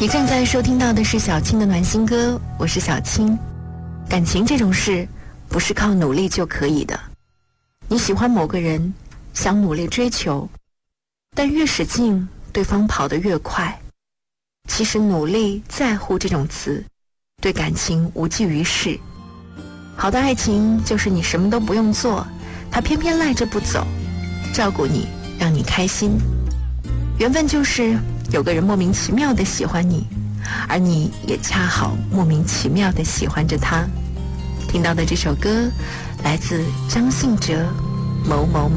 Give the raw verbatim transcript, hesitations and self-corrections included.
你正在收听到的是小青的暖心歌，我是小青。感情这种事不是靠努力就可以的，你喜欢某个人，想努力追求，但越使劲，对方跑得越快。其实努力在乎这种词对感情无济于事。好的爱情就是你什么都不用做，他偏偏赖着不走，照顾你，让你开心。缘分就是有个人莫名其妙地喜欢你，而你也恰好莫名其妙地喜欢着他。听到的这首歌来自张信哲，某某某。